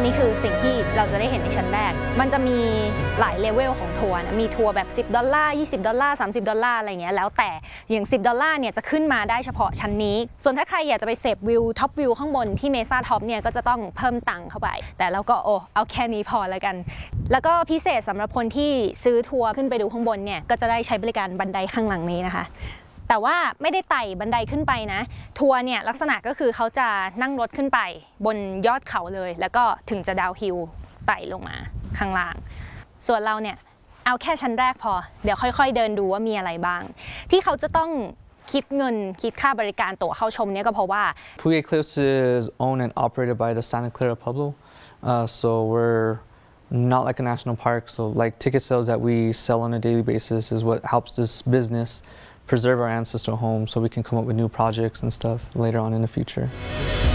นนี้คือสิ่งที่เราจะได้เห็นในชั้นแรกมันจะมีหลายเลเวลของทัวร์นะมีทัวร์แบบ$10 $20 $30อะไรเงี้ยแล้วแต่อย่าง$10เนี่ยจะขึ้นมาได้เฉพาะชั้นนี้ส่วนถ้าใครอยากจะไปเสพวิวท็อปวิวข้างบนที่เมซ่าท็อปเนี่ยก็จะต้องเพิ่มตังค์เข้าไปแต่เราก็เอาแค่นี้พอแล้วกันแล้วก็พิเศษสำหรับคนที่ซื้อทัวร์ขึ้นไปดูข้างบนเนี่ยก็จะได้ใช้บริการบันไดข้างหลังนี้นะคะแต่ว่าไม่ได้ไต่บันไดขึ้นไปนะทัวร์เนี่ยลักษณะก็คือเขาจะนั่งรถขึ้นไปบนยอดเขาเลยแล้วก็ถึงจะดาวฮิลไต่ลงมาข้างล่างส่วนเราเนี่ยเอาแค่ชั้นแรกพอเดี๋ยวค่อยๆเดินดูว่ามีอะไรบ้างที่เขาจะต้องคิดเงินคิดค่าบริการตั๋วเข้าชมเนี่ยก็เพราะว่า Puget Cliffs is owned and operated by the Santa Clara Pueblo, so we're not like a national park. So like ticket sales that we sell on a daily basis is what helps this business preserve our ancestral home, so we can come up with new projects and stuff later on in the future.